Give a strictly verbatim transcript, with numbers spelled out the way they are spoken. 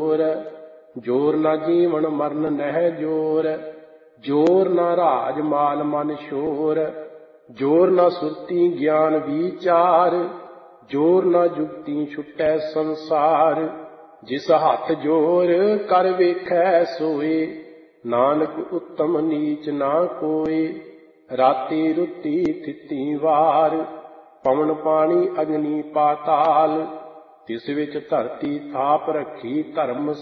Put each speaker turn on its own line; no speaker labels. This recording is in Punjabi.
ਜੋਰ। ਜੋਰ ਨਾ ਜੀਵਨ ਮਰਨ ਨਹਿ ਜੋਰ। ਜੋਰ ਨਾ ਰਾਜ ਮਾਲ ਮਨ ਸ਼ੋਰ। ਜੋਰ ਨਾ ਸੁਰਤੀ ਗਿਆਨ ਵਿਚਾਰ। ਜੋਰ ਨਾ ਜੁਗਤੀ ਛੁਟੈ ਸੰਸਾਰ। ਜਿਸ ਹੱਥ ਜੋਰ ਕਰ ਵੇਖੈ ਸੋਏ। ਨਾਨਕ ਉੱਤਮ ਨੀਚ ਨਾ ਕੋਇ। ਰਾਤੀ ਰੁੱਤੀ ਥਿਤੀ ਵਾਰ। ਪਵਨ ਪਾਣੀ ਅਗਨੀ ਪਾਤਾਲ। ਤਿਸ ਵਿੱਚ ਧਰਤੀ ਥਾਪ ਰੱਖੀ ਧਰਮ